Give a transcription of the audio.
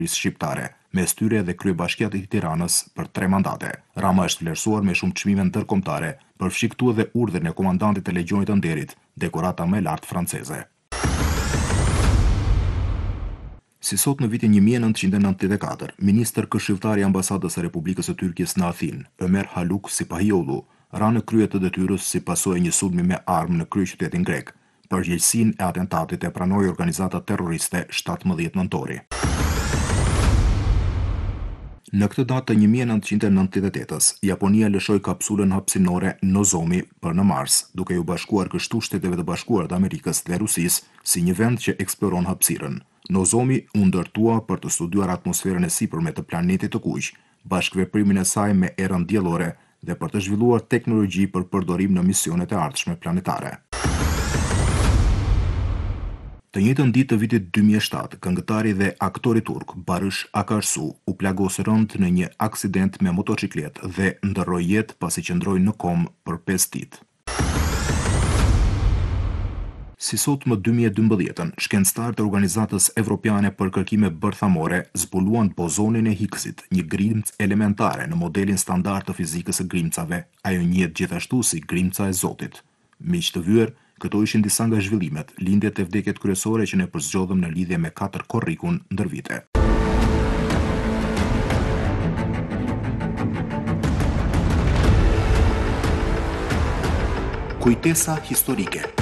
shqiptare, mes tyre dhe kryebashkiat e Tiranës për 3 mandate. Rama është vlerësuar me shumë çmime ndërkombëtare, përfshiktu edhe urdhrin e komandantit të Legionit të Nderit, dekorata më e lartë franceze. Si sot në vitin 1994, ministër këshilltar i ambasadës së Republikës së Tyrkisë në Athinë, Ömer Haluk Sipahioğlu, ra në krye të detyrës si pasojë e një sulmi me armë në kryeqytetin grek. Përgjegjësinë e atentatit e pranoi organizata terroriste 17 nëntori. Në këtë datë të 1998-s, Japonia lëshoi kapsulën hapësinore Nozomi për në Mars, duke u bashkuar kështu Shteteve të Bashkuara të Amerikës dhe Rusisë si një vend që eksploron hapësirën. Nozomi u ndërtua për të studiuar atmosferën e sipërme të planetit të kuq, bashkëveprimin e saj me erën diellore dhe për të zhvilluar teknologji për përdorim në misionet e ardhshme planetare. Të njëjtën ditë të vitit 2007, këngëtari dhe aktori turk Barış Akarsu u plagos rënd në një aksident me motociklet dhe ndërroi jetë pasi qëndroi në komë për 5 ditë. Si sot më 2012, shkencëtarët e Organizatës Evropiane për Kërkime Bërthamore zbuluan bozonin e Higgsit, një grimcë elementare në modelin standard të fizikës së grimcave, ajo njihet gjithashtu si grimca e Zotit. Miq të vyer, këto ishin disa nga zhvillimet, lindjet e vdekjet kryesore që ne përzgjodhëm në lidhje me 4 korrikun ndër vite. Kujtesa historike.